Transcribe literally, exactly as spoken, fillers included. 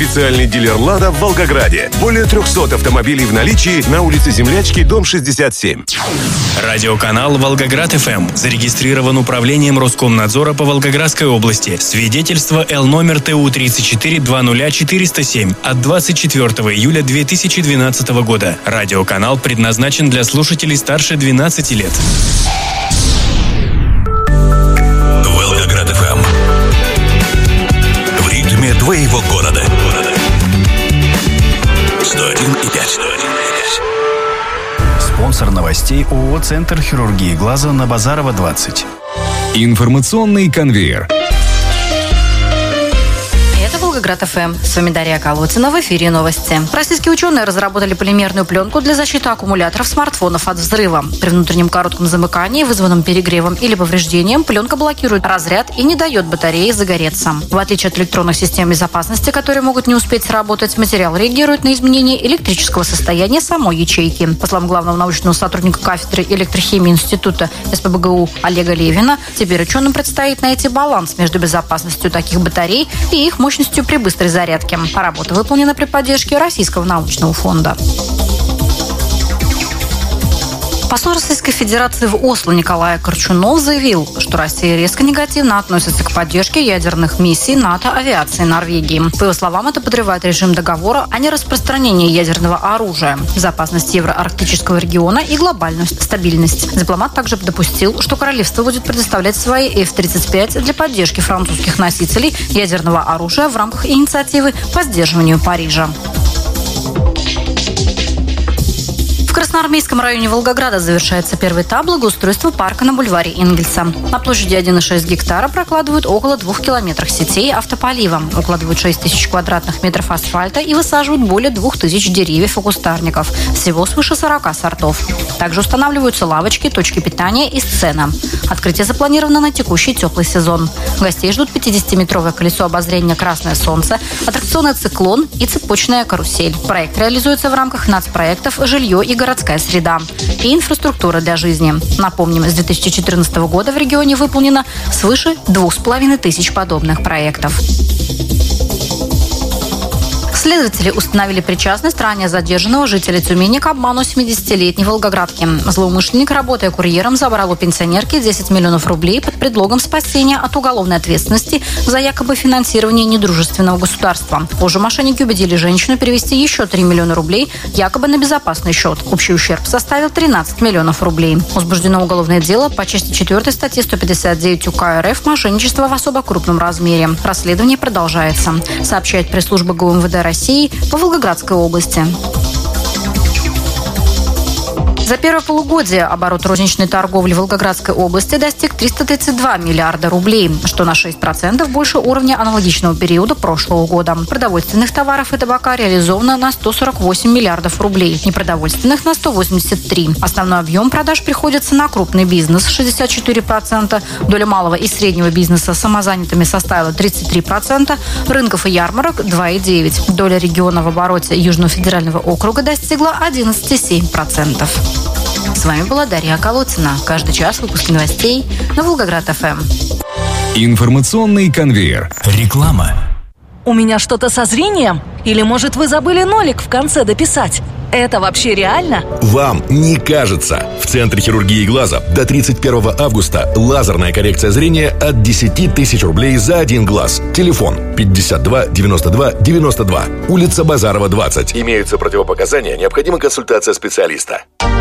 Официальный дилер «Лада» в Волгограде. Более трехсот автомобилей в наличии на улице Землячки, дом шестьдесят семь. Радиоканал «Волгоград-ФМ» зарегистрирован управлением Роскомнадзора по Волгоградской области. Свидетельство Л номер Т У тридцать четыре двадцать ноль четыреста семь от двадцать четвёртого июля две тысячи двенадцатого года. Радиоканал предназначен для слушателей старше двенадцати лет. Волгоград-ФМ. В ритме твоего города. сто один и пять. Спонсор новостей ООО «Центр хирургии глаза» на Базарова, двадцать. Информационный конвейер. Волгоград-ФМ. С вами Дарья Колотина. В эфире новости. Российские ученые разработали полимерную пленку для защиты аккумуляторов смартфонов от взрыва. При внутреннем коротком замыкании, вызванном перегревом или повреждением, пленка блокирует разряд и не дает батарее загореться. В отличие от электронных систем безопасности, которые могут не успеть сработать, материал реагирует на изменение электрического состояния самой ячейки. По словам главного научного сотрудника кафедры электрохимии Института эс пэ бэ гэ у Олега Левина, теперь ученым предстоит найти баланс между безопасностью таких батарей и их мощностью при быстрой зарядке. Работа выполнена при поддержке Российского научного фонда. Посол Российской Федерации в Осло Николай Корчунов заявил, что Россия резко негативно относится к поддержке ядерных миссий НАТО авиации Норвегии. По его словам, это подрывает режим договора о нераспространении ядерного оружия, безопасность евроарктического региона и глобальную стабильность. Дипломат также допустил, что королевство будет предоставлять свои эф тридцать пять для поддержки французских носителей ядерного оружия в рамках инициативы по сдерживанию Парижа. В Красноармейском районе Волгограда завершается первый этап благоустройства парка на бульваре Энгельса. На площади один и шесть гектара прокладывают около двух километров сетей автополива, укладывают шесть тысяч квадратных метров асфальта и высаживают более двух тысяч деревьев и кустарников, всего свыше сорока сортов. Также устанавливаются лавочки, точки питания и сцена. Открытие запланировано на текущий теплый сезон. Гостей ждут пятидесятиметровое колесо обозрения «Красное солнце», аттракционный «Циклон» и цепочная карусель. Проект реализуется в рамках нацпроектов «Жилье и городская среда» и инфраструктура для жизни. Напомним, с две тысячи четырнадцатого года в регионе выполнено свыше двух с половиной тысяч подобных проектов. Следователи установили причастность ранее задержанного жителя Тюмени к обману семидесятилетней волгоградки. Злоумышленник, работая курьером, забрал у пенсионерки десять миллионов рублей под предлогом спасения от уголовной ответственности за якобы финансирование недружественного государства. Позже мошенники убедили женщину перевести еще три миллиона рублей якобы на безопасный счет. Общий ущерб составил тринадцать миллионов рублей. Возбуждено уголовное дело по части четвёртой статьи сто пятьдесят девять УК РФ «Мошенничество в особо крупном размере». Расследование продолжается, сообщает пресс-служба гэ у эм вэ дэ России по Волгоградской области. За первое полугодие оборот розничной торговли в Волгоградской области достиг триста тридцать два миллиарда рублей, что на шесть процентов больше уровня аналогичного периода прошлого года. Продовольственных товаров и табака реализовано на сто сорок восемь миллиардов рублей, непродовольственных на сто восемьдесят три. Основной объем продаж приходится на крупный бизнес – шестьдесят четыре процента, доля малого и среднего бизнеса самозанятыми составила тридцать три процента, рынков и ярмарок – два и девять процента. Доля региона в обороте Южного федерального округа достигла одиннадцать и семь десятых процента. С вами была Дарья Колотина. Каждый час выпуски новостей на Волгоград-ФМ. Информационный конвейер. Реклама. У меня что-то со зрением? Или, может, вы забыли нолик в конце дописать? Это вообще реально? Вам не кажется. В Центре хирургии глаза до тридцать первого августа лазерная коррекция зрения от десяти тысяч рублей за один глаз. Телефон пятьдесят два девяносто два девяносто два. Улица Базарова, двадцать. Имеются противопоказания, необходима консультация специалиста.